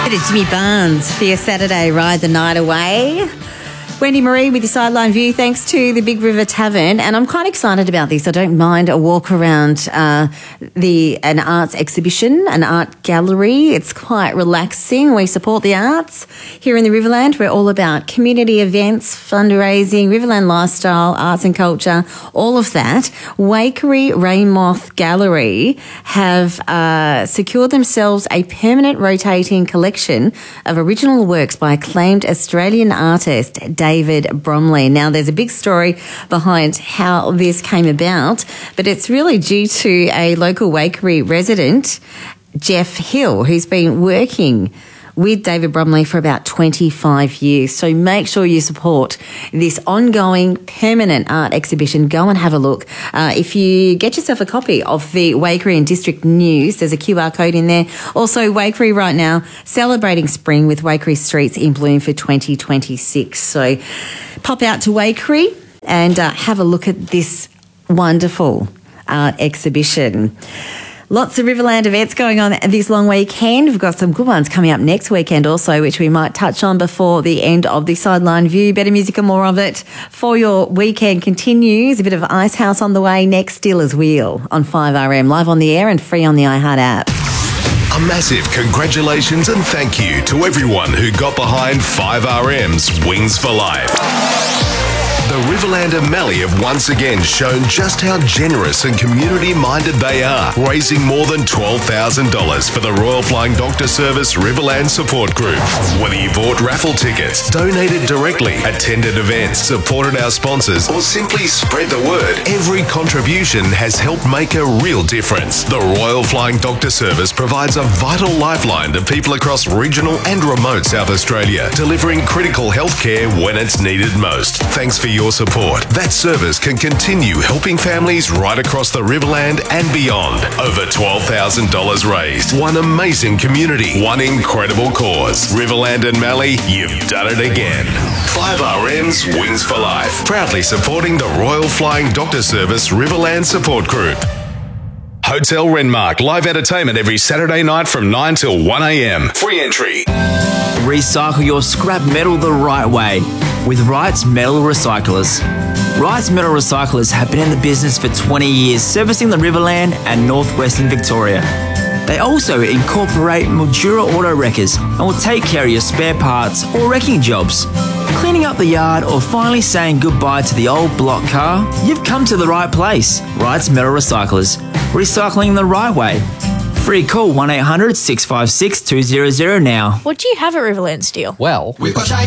Bit of Jimmy Barnes for your Saturday ride the night away. Wendy Marie with your Sideline View, thanks to the Big River Tavern. And I'm quite excited about this. I don't mind a walk around an arts exhibition, an art gallery. It's quite relaxing. We support the arts here in the Riverland. We're all about community events, fundraising, Riverland lifestyle, arts and culture, all of that. Waikerie Rainmoth Gallery have secured themselves a permanent rotating collection of original works by acclaimed Australian artist David Bromley. Now, there's a big story behind how this came about, but it's really due to a local Waikerie resident, Jeff Hill, who's been working with David Bromley for about 25 years. So make sure you support this ongoing permanent art exhibition. Go and have a look. If you get yourself a copy of the Waikerie and District News, there's a QR code in there. Also, Waikerie right now celebrating spring with Waikerie Streets in bloom for 2026. So pop out to Waikerie and have a look at this wonderful art exhibition. Lots of Riverland events going on this long weekend. We've got some good ones coming up next weekend also, which we might touch on before the end of the Sideline View. Better music and more of it for your weekend continues. A bit of Icehouse on the way next. Steelers Wheel on 5RM, live on the air and free on the iHeart app. A massive congratulations and thank you to everyone who got behind 5RM's Wings for Life. The Riverland and Mallee have once again shown just how generous and community-minded they are, raising more than $12,000 for the Royal Flying Doctor Service Riverland Support Group. Whether you bought raffle tickets, donated directly, attended events, supported our sponsors, or simply spread the word, every contribution has helped make a real difference. The Royal Flying Doctor Service provides a vital lifeline to people across regional and remote South Australia, delivering critical health care when it's needed most. Thanks for your support. That service can continue helping families right across the Riverland and beyond. Over $12,000 raised. One amazing community. One incredible cause. Riverland and Mallee, you've done it again. 5RM's Wings for Life. Proudly supporting the Royal Flying Doctor Service Riverland Support Group. Hotel Renmark, live entertainment every Saturday night from 9 till 1am. Free entry. Recycle your scrap metal the right way with Wright's Metal Recyclers. Wright's Metal Recyclers have been in the business for 20 years, servicing the Riverland and northwestern Victoria. They also incorporate Mildura auto wreckers and will take care of your spare parts or wrecking jobs. Cleaning up the yard or finally saying goodbye to the old block car? You've come to the right place. Wright's Metal Recyclers. Recycling the right way. Free call 1-800-656-200 now. What do you have at Riverland Steel? Well, we've got